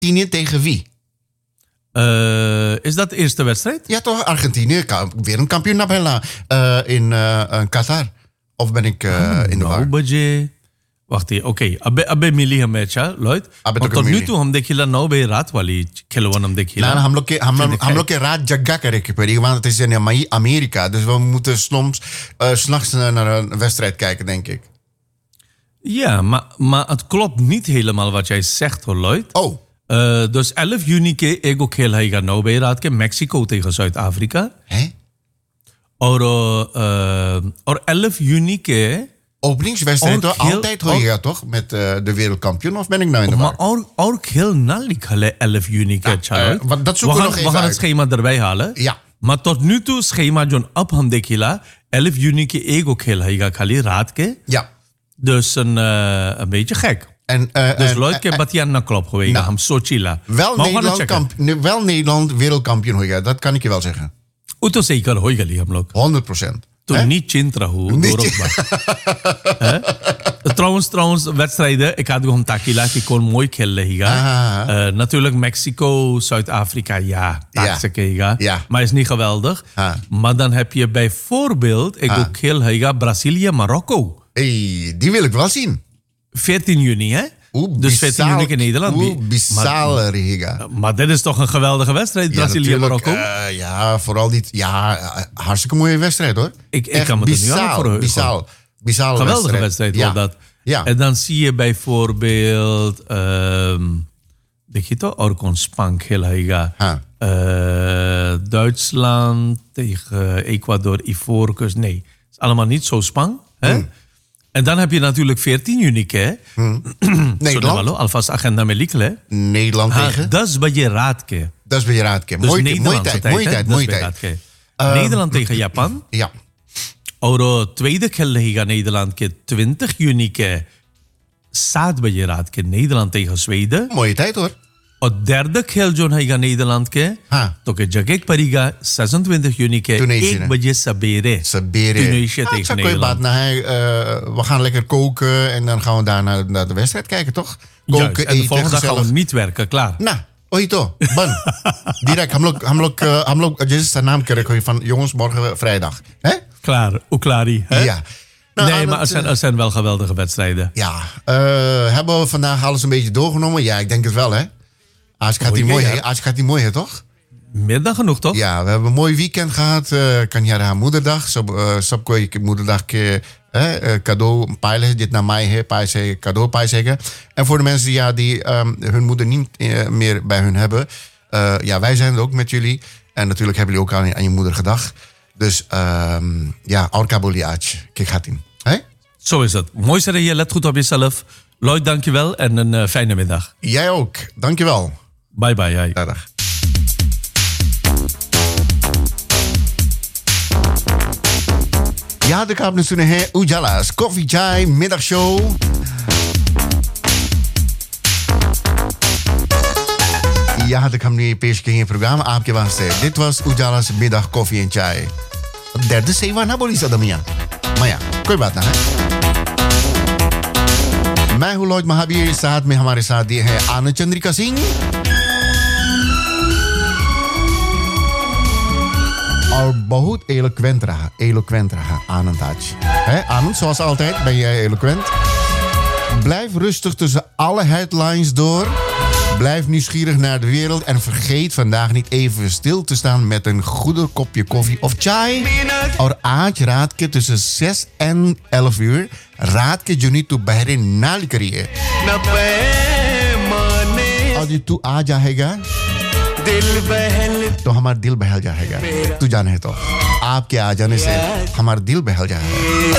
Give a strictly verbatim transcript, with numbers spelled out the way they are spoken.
Argentinië tegen wie? Uh, is dat de eerste wedstrijd? Ja, toch? Argentinië, weer een kampioen naar uh, in uh, Qatar. Of ben ik uh, oh, in de war? Budget. Wacht even, oké. Abe abe mili है match Lloyd. और तो न्यू तो हम देखिला नौ बे रात वाली खिलवन हम देखिला. Nou, हम लोग के हम हम लोग के रात जग्गा करे के पड़ी, want het is in Amerika, dus we moeten soms uh, 's nachts naar een wedstrijd kijken, denk ik. Ja, maar, maar het klopt niet helemaal wat jij zegt, hoor, Lloyd. Oh. Uh, dus elf juni के एगो खेल है नौ बे रात के Mexico tegen Zuid-Afrika. Hè? और uh, और elf juni के openingswedstrijd toch? Altijd hoor je dat toch? Met uh, de wereldkampioen, of ben ik nou in de war? Maar ook, ook heel nalik elf juni के ja, uh, dat zoeken we, we nog even We gaan uit. het schema erbij halen. Ja. Maar tot nu toe schema जो अब हम देखिला elf juni के एगो खेल है खाली रात के. Ja. Dus een, uh, een beetje gek. En, uh, dus en, Lloyd ke Batian na klopt geweest. Nou, Ham Sochila. Wel Nederland, kamp, wel Nederland wereldkampioen hoor je. Dat kan ik je wel zeggen. Uto zeker hoor je hem ook. honderd procent. Toen niet Chintra hoe door Trouwens, trouwens, wedstrijden. Ik had gewoon Takila, die kon mooi killen hier. Uh, natuurlijk Mexico, Zuid-Afrika, ja. Takseke, ja. ja. Maar is niet geweldig. Ah. Maar dan heb je bijvoorbeeld, ik ah. ook heel hier, Brazilië, Marokko. Hey, die wil ik wel zien. veertien juni, hè? Oeh, dus veertien juni in Nederland. Oeh, bizarre Riga. Maar, maar dit is toch een geweldige wedstrijd, Brazilië, Marokko? Uh, ja, vooral niet. Ja, hartstikke mooie wedstrijd hoor. Ik, ik kan me er nu aan voor Bizar, bizar. Geweldige wedstrijd, ja. hoor dat. Ja. En dan zie je bijvoorbeeld, um, denk je toch, Orkon Spank, heel heiga. Huh. Uh, Duitsland tegen Ecuador, Ivoorkust. Nee, het is allemaal niet zo spang. Hè? Hmm. En dan heb je natuurlijk veertien juni, hè? Hmm. Nederland. Zo, alvast agenda melikle. Nederland ha, tegen? Dat is bij je raadke. Dat is bij je raadke. Dus mooie, mooie tijd, mooie tijd, mooie tijd. Uh, Nederland tegen Japan. Ja. Oro tweede keer Nederland ke twintig juni ke saat bij je raadke Nederland tegen Zweden. Mooie tijd hoor. O derde keer John Higa Nederland ke. Ha. To ke jagek pariga zesentwintig juni ke ek baje sabere. Sabere. Tunesië ah, tegen Nederland. Nou, hij, uh, we gaan lekker koken en dan gaan we daar naar, naar de wedstrijd kijken, toch? Koken, Juist, en de eten, volgende dag gezellig. gaan we niet werken, klaar. Nou, oito, ban. Direct, हम लोग हम लोग हम लोग जैसे नाम करें van jongens morgen vrijdag, hè? Klaar, Oklari. Hè? Ja. Nou, nee, maar het, er zijn, er zijn wel geweldige wedstrijden. Ja. Uh, hebben we vandaag alles een beetje doorgenomen? Ja, ik denk het wel, hè? Als gaat die mooi, hè? Als gaat die mooi, hè, toch? Meer dan genoeg, toch? Ja, we hebben een mooi weekend gehad. Uh, kan je haar moederdag. Sab ko ik moederdag ke cadeau pijlen. Dit naar mij, hè? Pijl cadeau pijl zeggen. En voor de mensen die, ja, die um, hun moeder niet uh, meer bij hun hebben. Uh, ja, wij zijn er ook met jullie. En natuurlijk hebben jullie ook aan, aan je moeder gedacht. Dus um, ja, orka boliaatje. Kijk, gaat in. Hey? Zo is het. Mooi zijn je. Let goed op jezelf. Lloyd, dankjewel en een uh, fijne middag. Jij ook. Dankjewel. Bye bye. Jij. Dag. Ja, de kaap nu है Ujala's Coffee Chai middagshow. Ja, de kam nu पेश किए programma आपके वास्ते. Dit was Ujala's middag koffie en chai. Derde सेवा ना बोली सदमिया. माया, कोई बात ना है. मैं हूं लॉयड महावीर, साथ में हमारे साथ ये है आनंद चंद्रिका सिंह और बहुत eloquent रहा, eloquent रहा Anand आज. Hè, Anand, zoals altijd ben jij eloquent. Blijf rustig tussen alle headlines door. Blijf nieuwsgierig naar de wereld en vergeet vandaag niet even stil te staan met een goede kopje koffie of chai. और आज रात के tussen zes en elf uur रात के जुनी तू बहरे नाल करिए. और जो तू आ जाएगा तो हमारा दिल बहल जाएगा. तू जाने तो आपके आ जाने से हमारा दिल बहल जाएगा.